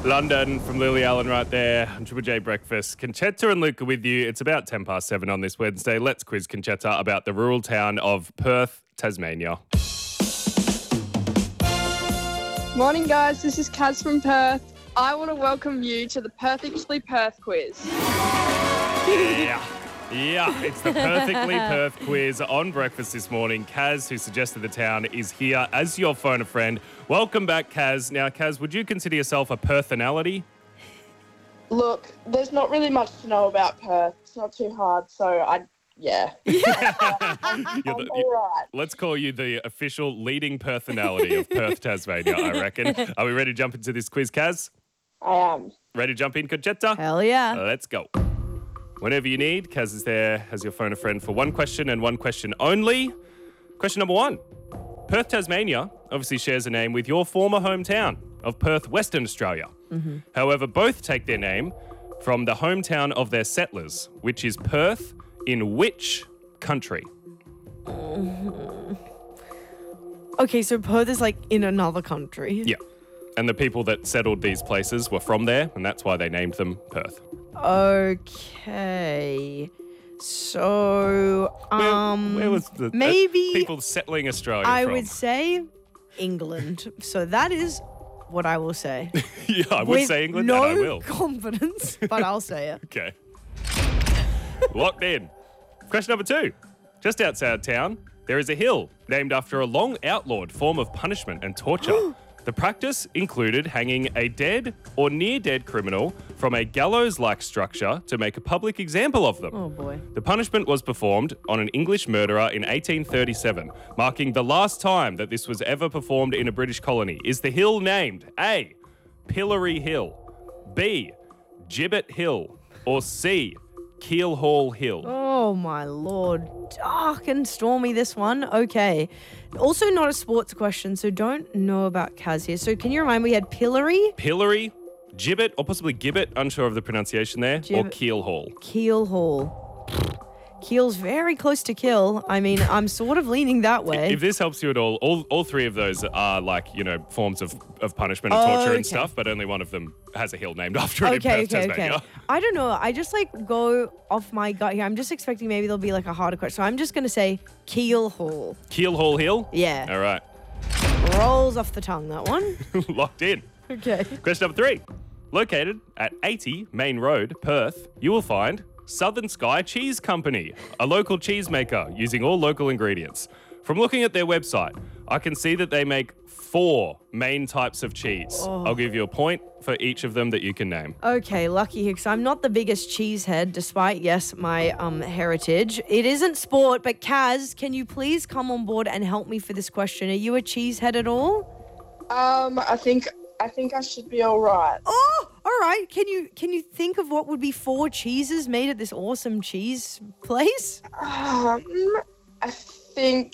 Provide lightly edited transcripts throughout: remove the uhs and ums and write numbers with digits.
London from Lily Allen right there on Triple J Breakfast. Conchetta and Luke are with you. It's about 7:10 on this Wednesday. Let's quiz Conchetta about the rural town of Perth, Tasmania. Morning, guys. This is Kaz from Perth. I want to welcome you to the Perfectly Perth quiz. Yeah, it's the Perfectly Perth quiz on breakfast this morning. Kaz, who suggested the town, is here as your phone a friend. Welcome back, Kaz. Now, Kaz, would you consider yourself a Perthanality? Look, there's not really much to know about Perth. It's not too hard, so yeah. I'm all right. Let's call you the official leading Perthanality of Perth, Tasmania, I reckon. Are we ready to jump into this quiz, Kaz? I am. Ready to jump in, Conchetta? Hell yeah. Let's go. Whenever you need, Kaz is there as your phone a friend for one question and one question only. Question number one. Perth, Tasmania obviously shares a name with your former hometown of Perth, Western Australia. Mm-hmm. However, both take their name from the hometown of their settlers, which is Perth in which country? Okay, so Perth is like in another country. Yeah. And the people that settled these places were from there, and that's why they named them Perth. Okay. So, where was the maybe people settling Australia I from? would say England. So that is what I will say. Yeah, I would With say England, no and I will. confidence, but I'll say it. Okay. Locked in. Question number two. Just outside town, there is a hill named after a long outlawed form of punishment and torture. The practice included hanging a dead or near-dead criminal from a gallows-like structure to make a public example of them. Oh, boy. The punishment was performed on an English murderer in 1837, marking the last time that this was ever performed in a British colony. Is the hill named A, Pillory Hill, B, Gibbet Hill, or C, Keelhaul Hill? Oh, my Lord. Dark and stormy, this one. Okay. Also not a sports question, so don't know about Kaz here. So can you remind me, we had Pillory? Pillory, Gibbet, or possibly Gibbet, unsure of the pronunciation there, or Keelhaul. Keelhaul. Keel's very close to kill. I mean, I'm sort of leaning that way. If this helps you at all three of those are like, forms of punishment and torture and stuff, but only one of them has a hill named after it in Perth, Tasmania. I don't know. I just go off my gut here. I'm just expecting maybe there'll be like a harder question. So I'm just going to say Keelhaul. Keelhaul Hill? Yeah. All right. Rolls off the tongue, that one. Locked in. Okay. Question number three. Located at 80 Main Road, Perth, you will find Southern Sky Cheese Company, a local cheese maker using all local ingredients. From looking at their website, I can see that they make 4 main types of cheese. I'll give you a point for each of them that you can name. Okay, lucky here, because I'm not the biggest cheesehead, despite, yes, my heritage. It isn't sport, but Kaz, can you please come on board and help me for this question? Are you a cheesehead at all? I think I should be all right. Oh, all right. Can you think of what would be 4 cheeses made at this awesome cheese place? I think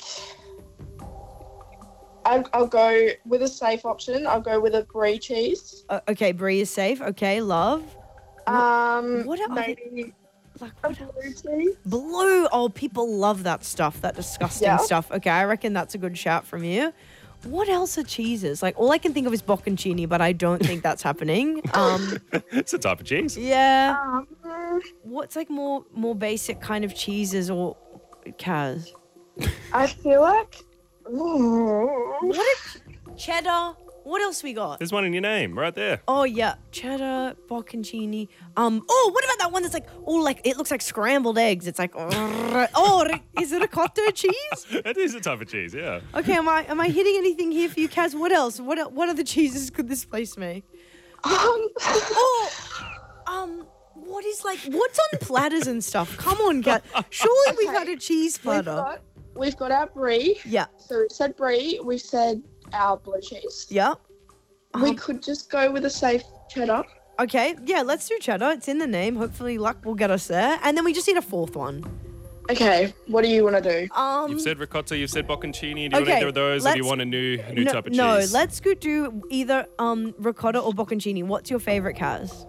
I'll go with a safe option. I'll go with a brie cheese. Okay, brie is safe. Okay, love. What are maybe like a blue cheese? blue? Oh, people love that stuff. That disgusting stuff. Okay, I reckon that's a good shout from you. What else are cheeses? Like, all I can think of is bocconcini, but I don't think that's happening. It's a type of cheese. Yeah. What's like more basic kind of cheeses or Kaz? I feel like Cheddar. What else we got? There's one in your name right there. Oh yeah, cheddar, bocconcini. Oh, what about that one that's like, it looks like scrambled eggs. It's like, is it ricotta cheese? That is a type of cheese, yeah. Okay, am I hitting anything here for you, Kaz? What else? What other cheeses could this place make? What's on platters and stuff? Come on, Kaz. Surely we've had a cheese platter. We've got our brie. Yeah. So we said brie. We said our blue cheese. Yeah. We could just go with a safe cheddar. Okay, yeah, let's do cheddar. It's in the name. Hopefully luck will get us there. And then we just need a 4th one. Okay, what do you want to do? You've said ricotta, you've said bocconcini. Do you want either of those, or do you want a new type of cheese? No, let's go do either ricotta or bocconcini. What's your favorite, Kaz?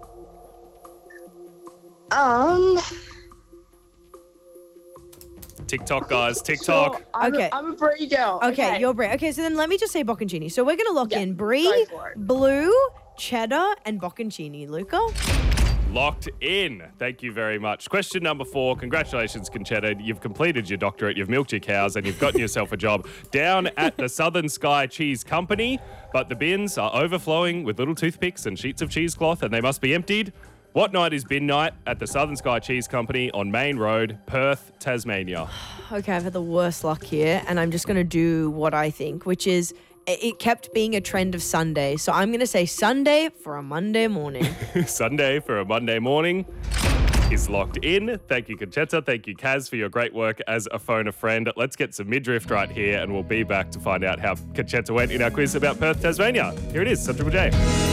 TikTok, guys. TikTok. Sure, I'm, Okay. I'm a Brie girl. Okay, you're Brie. Okay, so then let me just say bocconcini. So we're going to lock Yeah, in Brie, go for it. blue, cheddar, and bocconcini. Luca? Locked in. Thank you very much. Question number 4. Congratulations, Conchetta. You've completed your doctorate, you've milked your cows, and you've gotten yourself a job down at the Southern Sky Cheese Company. But the bins are overflowing with little toothpicks and sheets of cheesecloth, and they must be emptied. What night is bin night at the Southern Sky Cheese Company on Main Road, Perth, Tasmania? Okay, I've had the worst luck here, and I'm just going to do what I think, which is it kept being a trend of Sunday. So I'm going to say Sunday for a Monday morning. Sunday for a Monday morning is locked in. Thank you, Conchetta. Thank you, Kaz, for your great work as a phone a friend. Let's get some midriff right here, and we'll be back to find out how Conchetta went in our quiz about Perth, Tasmania. Here it is, on Triple J.